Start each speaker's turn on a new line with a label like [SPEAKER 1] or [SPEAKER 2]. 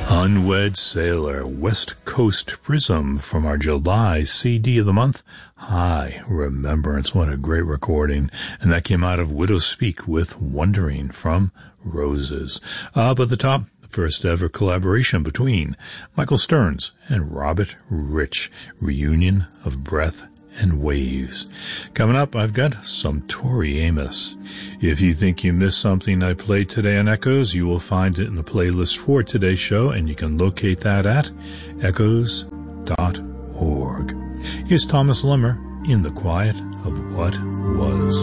[SPEAKER 1] Unwed Sailor, West Coast Prism from our July CD of the month. High Remembrance. What a great recording. And that came out of Widow's Speak with Wondering from Roses. Up at the top, the first ever collaboration between Michael Stearns and Robert Rich. Reunion of Breath and Waves. Coming up, I've got some Tori Amos. If you think you missed something I played today on Echoes, you will find it in the playlist for today's show, and you can locate that at echoes.org. Here's Thomas Lemmer in the quiet of what was.